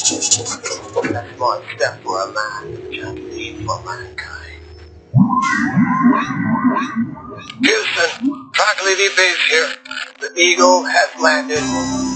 A small step for a man, a giant leap for mankind. Houston, Tranquility Base here. The Eagle has landed.